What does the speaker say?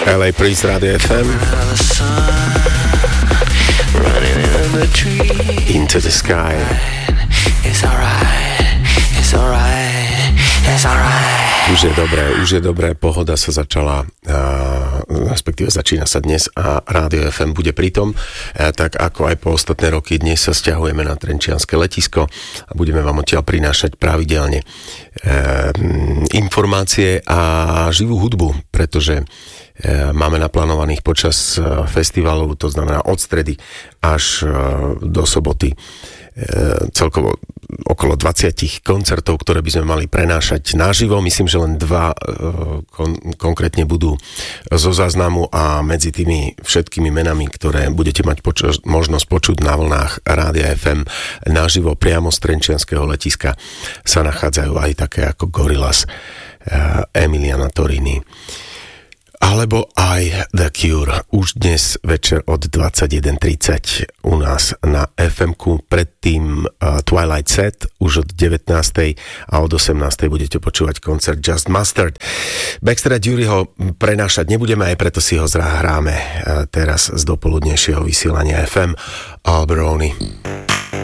LA Priest Radio FM. Into the Sky. Už je dobré, pohoda sa začala, respektíve začína sa dnes a Rádio FM bude pritom, tak ako aj po ostatné roky. Dnes sa sťahujeme na Trenčianske letisko a budeme vám odtiaľ prinášať pravidelne informácie a živú hudbu, pretože máme naplánovaných počas festivalu, to znamená od stredy až do soboty, celkovo okolo 20 koncertov, ktoré by sme mali prenášať naživo. Myslím, že len dva konkrétne budú zo záznamu a medzi tými všetkými menami, ktoré budete mať možnosť počuť na vlnách Rádia FM naživo priamo z Trenčianskeho letiska, sa nachádzajú aj také ako Gorillaz, Emiliana Torini alebo aj The Cure. Už dnes večer od 21:30 u nás na FM-ku, predtým Twilight Set už od 19:00 a od 18:00 budete počúvať koncert Just Mustard. Baxtera Duryho prenášať nebudeme, aj preto si ho zahráme teraz z dopoludnejšieho vysielania FM. Alberoni.